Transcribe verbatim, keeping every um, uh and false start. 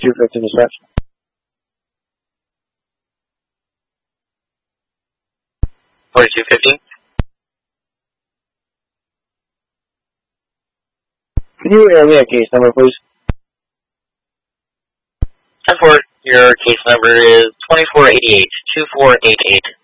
forty-two fifty dispatch. forty-two fifty. Can you air me a case number, please? ten four, your case number is twenty-four eighty-eight, two four eight eight.